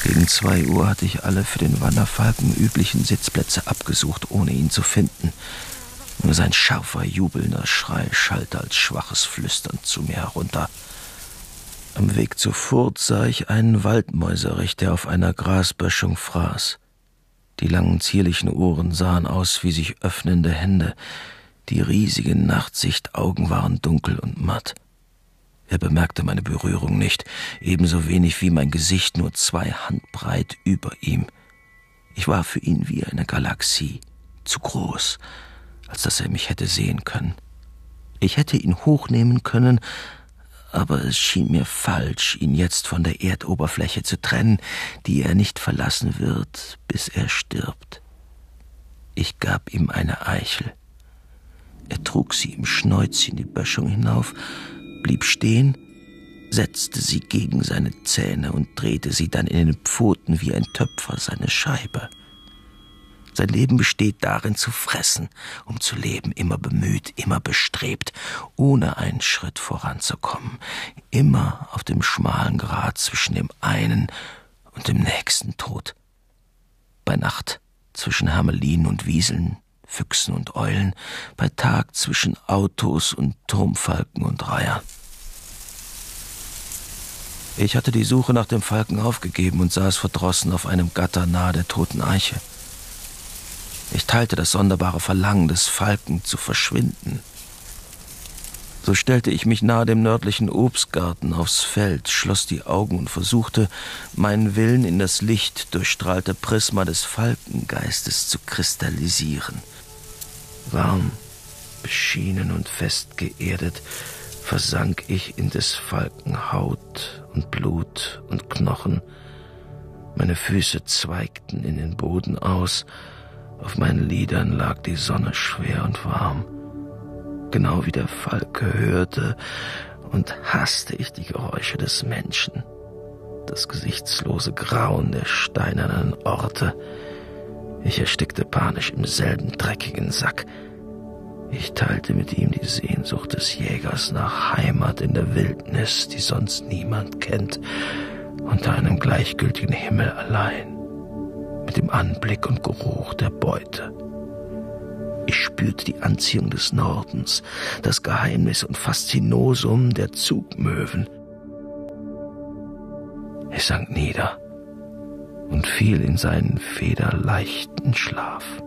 Gegen 2 Uhr hatte ich alle für den Wanderfalken üblichen Sitzplätze abgesucht, ohne ihn zu finden. Nur sein scharfer, jubelnder Schrei schallte als schwaches Flüstern zu mir herunter. Am Weg zur Furt sah ich einen Waldmäuserich, der auf einer Grasböschung fraß. Die langen, zierlichen Ohren sahen aus wie sich öffnende Hände. Die riesigen Nachtsichtaugen waren dunkel und matt. Er bemerkte meine Berührung nicht, ebenso wenig wie mein Gesicht, nur 2 Handbreit über ihm. Ich war für ihn wie eine Galaxie, zu groß, als dass er mich hätte sehen können. Ich hätte ihn hochnehmen können, aber es schien mir falsch, ihn jetzt von der Erdoberfläche zu trennen, die er nicht verlassen wird, bis er stirbt. Ich gab ihm eine Eichel. Er trug sie im Schnäuzchen die Böschung hinauf, blieb stehen, setzte sie gegen seine Zähne und drehte sie dann in den Pfoten wie ein Töpfer seine Scheibe. Sein Leben besteht darin, zu fressen, um zu leben, immer bemüht, immer bestrebt, ohne einen Schritt voranzukommen, immer auf dem schmalen Grat zwischen dem einen und dem nächsten Tod. Bei Nacht zwischen Hermelinen und Wieseln, Füchsen und Eulen, bei Tag zwischen Autos und Turmfalken und Reihern. Ich hatte die Suche nach dem Falken aufgegeben und saß verdrossen auf einem Gatter nahe der toten Eiche. Ich teilte das sonderbare Verlangen des Falken zu verschwinden. So stellte ich mich nahe dem nördlichen Obstgarten aufs Feld, schloss die Augen und versuchte, meinen Willen in das lichtdurchstrahlte Prisma des Falkengeistes zu kristallisieren. Warm, beschienen und fest geerdet, versank ich in des Falken Haut und Blut und Knochen. Meine Füße zweigten in den Boden aus, auf meinen Lidern lag die Sonne schwer und warm. Genau wie der Falke hörte und hasste ich die Geräusche des Menschen, das gesichtslose Grauen der steinernen Orte. Ich erstickte panisch im selben dreckigen Sack. Ich teilte mit ihm die Sehnsucht des Jägers nach Heimat in der Wildnis, die sonst niemand kennt, unter einem gleichgültigen Himmel allein, mit dem Anblick und Geruch der Beute. Ich spürte die Anziehung des Nordens, das Geheimnis und Faszinosum der Zugmöwen. Ich sank nieder und fiel in seinen federleichten Schlaf.